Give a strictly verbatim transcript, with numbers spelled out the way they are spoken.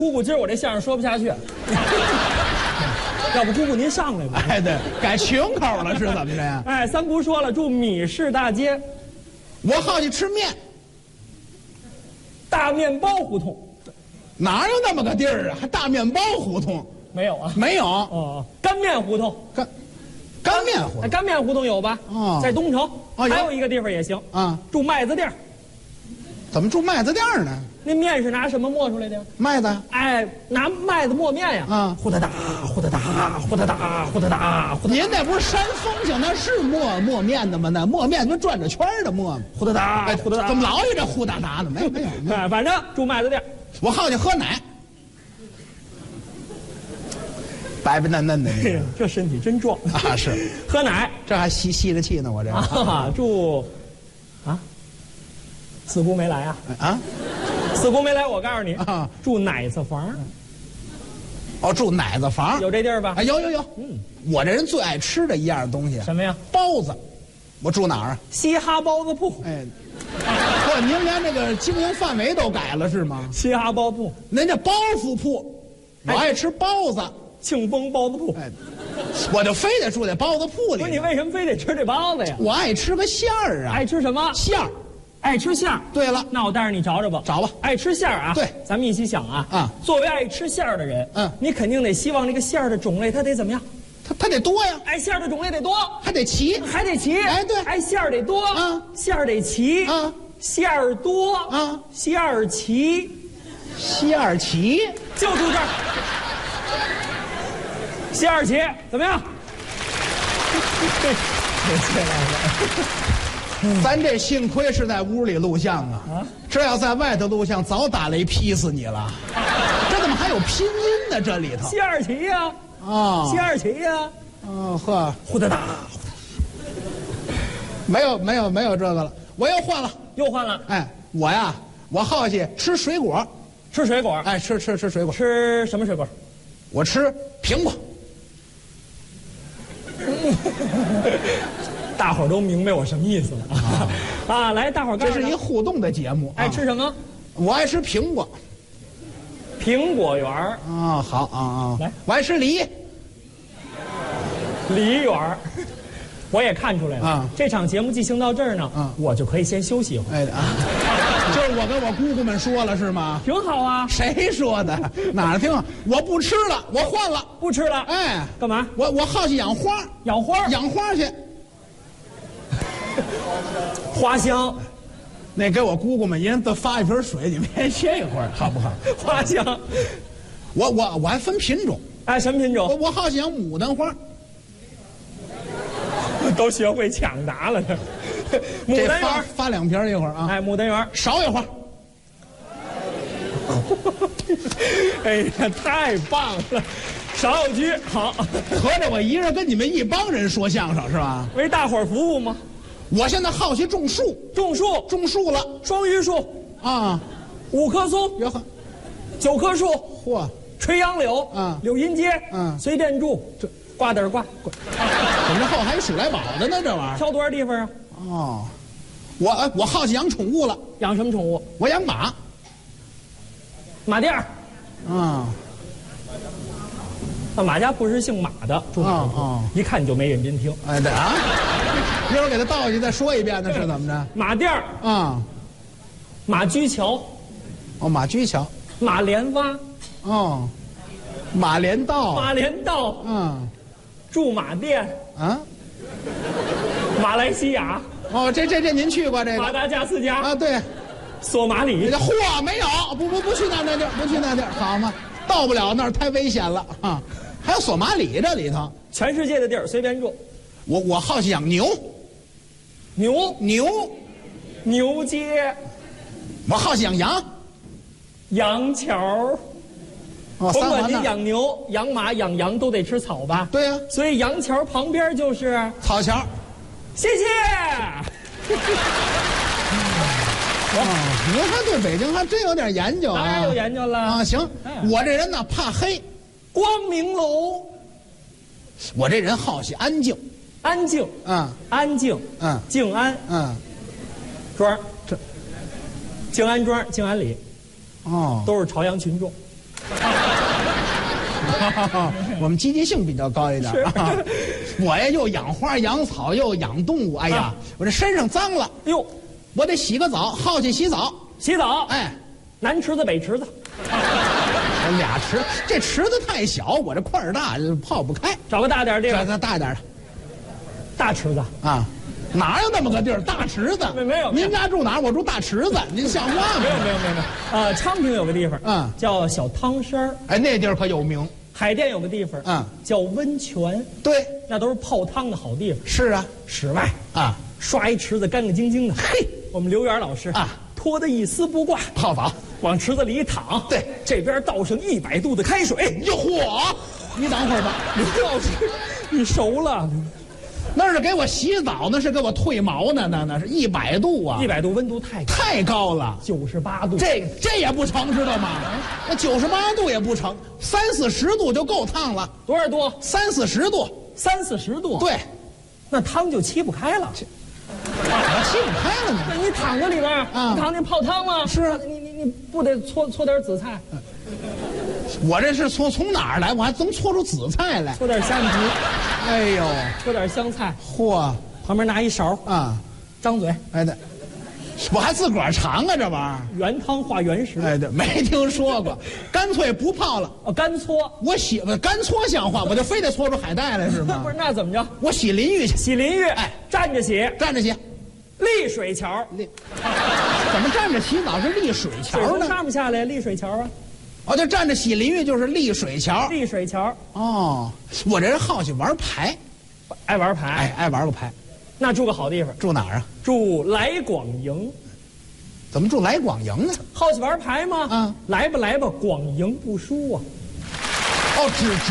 姑姑，今儿我这相声说不下去，要不姑姑您上来吧？ 哎，对，改群口了是怎么着呀？ 哎，三姑说了，住米市大街， 我好去吃面， 大面包胡同， 哪有那么个地儿啊？还大面包胡同？ 没有啊？ 没有。 哦，干面胡同， 干干面胡哎， 同干面胡同有吧？ 哦在东城。 哦有还有一个地方也行啊？ 住麦子店儿。 怎么住麦子店呢？ 那面是拿什么磨出来的？ 麦子哎，拿麦子磨面呀。 啊呼哒哒，呼哒哒，呼哒哒，呼哒哒，呼哒您那不是扇风景，那是磨磨面的吗？那磨面就转着圈儿的磨吗？ 呼哒哒， 哎， 呼哒哒。 怎么老有这呼哒哒的？没没有没有。 哎，反正住麦子店儿。 我好去喝奶，白白嫩嫩的哎呀，这身体真壮啊！是， 喝奶这还吸吸着气呢，我这啊，住啊，四姑没来啊？ 啊四姑没来，我告诉你啊， 住奶子房， 哦，住奶子房有这地儿吧？ 啊，有有有。 嗯， 我这人最爱吃的一样东西， 什么呀？ 包子。我住哪儿啊？ 嘻哈包子铺。 哎，嚯，您连这个经营范围都改了是吗？ 嘻哈包铺， 您这包袱铺，我爱吃包子。 庆丰包子铺。 哎，我就非得住在包子铺里。 不是你为什么非得吃这包子呀？ 我爱吃个馅儿啊。 爱吃什么？ 馅儿。 爱吃馅儿。 对了， 那我带着你找找吧。 找吧。 爱吃馅儿啊。 对， 咱们一起想啊。 啊， 作为爱吃馅儿的人， 嗯， 你肯定得希望这个馅儿的种类它得怎么样？ 它它得多呀， 哎，馅儿的种类得多， 还得齐。 还得齐。 哎对哎，馅儿得多， 啊馅儿得齐， 啊馅儿多， 啊馅儿齐， 馅儿齐。 就住这儿。馅儿齐怎么样？ 咱这幸亏是在屋里录像啊， 啊这要在外头录像，早打雷劈死你了。这怎么还有拼音呢？这里头馅儿齐呀， 啊， 馅儿齐呀， 哦呵， 呼哒哒， 没有没有没有这个了，我又换了。 又换了。 哎，我呀，我好去吃水果， 吃水果， 哎，吃吃吃水果， 吃什么水果？ 我吃苹果。 大伙儿都明白我什么意思了啊！啊，来，大伙儿告这诉他是一互动的节目。 爱吃什么？ 我爱吃苹果。 苹果园儿、 啊，好啊啊， 来， 我爱吃梨。 梨园儿。我也看出来了啊这场节目进行到这儿呢， 啊我就可以先休息一会儿。 哎啊，就是我跟我姑姑们说了是吗？ 挺好啊， 谁说的？哪儿挺好？我不吃了，我换了。 不吃了。 哎， 干嘛？ 我我好去养花， 养花， 养花去。 花香， 那给我姑姑们一人都发一瓶水，你们先歇一会儿，好不好？ 花香。 我我我还分品种， 哎，什么品我种？ 我好去养牡丹花。 都学会抢答了这。牡这发丹园儿， 发两瓶一会儿啊， 哎，牡丹园儿。 芍药花。 哎呀，太棒了！芍药居好， 合着我一人跟你们一帮人说相声是吧？ 为大伙儿服务吗？ 我现在好去种树， 种树， 种树了双榆树， 啊！ 五棵松， 哟呵， 九棵树， 嚯， 垂杨柳， 嗯柳荫街， 嗯随便住，这挂点儿挂， 怎么着后还有数来宝的呢？这玩意儿挑多少地方啊？ 哦，我呃我好去养宠物了， 养什么宠物？ 我养马马店儿， 啊那马家不是姓马的，住哪儿哦哦一看你就没认真听。 哎对啊，一会儿给他倒下去再说一遍呢，是怎么着？ 马店儿， 啊， 马驹桥， 哦，马驹桥， 马莲洼， 哦，马连道， 马连道， 嗯驻马店， 啊， 马来西亚， 哦，这这这您去过这个马达加斯加， 啊？对， 索马里这，嚯没有，不不不去那那地儿，不去那地儿，好吗？到不了那儿太危险了啊！还有索马里这里头， 全世界的地儿随便住。 我我好去养牛， 牛牛， 牛街， 我好去养羊， 杨桥， 哦， 甭管你三环那儿， 养牛、养马、养羊都得吃草吧？ 对呀、 所以杨桥旁边就是， 草桥。 谢谢。 哦，您还对北京还真有点研究啊！ 当然有研究了啊！行， 哎我这人呢怕黑， 光明楼， 我这人好些安静， 安静， 嗯安静， 嗯静安嗯， 庄， 这静安庄、静安里哦， 都是朝阳群众。 我们积极性比较高一点。啊、我呀又养花养草又养动物，哎呀，啊、我这身上脏了， 哟， 我得洗个澡，好去洗澡。 洗澡， 哎， 南池子北池子， 俩池，这池子太小，我这块儿大，泡不开。 找个大点地方， 找个大点的， 大池子啊。哪有那么个地儿？大池子没有？ 您家住哪儿？我住大池子，您像话吗？ 没有没有没有没有。呃，昌平有个地方， 嗯， 叫小汤山。 哎，那地儿可有名。 海淀有个地方， 嗯， 叫温泉。 对， 那都是泡汤的好地方。 是啊， 室外啊， 刷一池子干干净净的。 嘿， 我们刘源老师啊， 脱得一丝不挂， 泡澡， 往池子里一躺。 对， 这边倒上一百度的开水。 哟嚯！你等会儿吧， 刘老师，你熟了。 那是给我洗澡，那是给我褪毛呢，那那是一百度啊！ 一百度温度太高太高了， 九十八度， 这这也不成，知道吗？那九十八度也不成，三四十度就够烫了。 多少度？ 三四十度， 三四十度。 对， 那汤就沏不开了。 沏不开了呢？ 那你躺在里边啊， 你躺那泡汤吗？ 是啊， 你你你不得搓搓点紫菜？ 我这是从从哪儿来？我还能搓出紫菜来？ 搓点虾米皮， 哎呦， 搓点香菜， 嚯！ 旁边拿一勺啊， 张嘴， 哎对，我还自个儿尝啊这玩意儿。 原汤化原食， 哎对，没听说过，干脆不泡了。 哦，干搓。 我洗干搓像话，我就非得搓出海带来是吗？ 不是，那怎么着？ 我洗淋浴去， 洗淋浴， 哎， 站着洗， 站着洗。 丽水桥， 丽，怎么站着洗澡是丽水桥呢？ 水从上面下来，丽水桥啊。 哦，就站着洗淋浴就是丽水桥。 丽水桥。 哦，我这人好奇玩牌， 爱玩牌， 哎，爱玩个牌。 那住个好地方， 住哪儿啊？ 住来广营。 怎么住来广营呢？ 好奇玩牌吗？ 嗯， 来吧来吧，广营不输啊。 哦，只。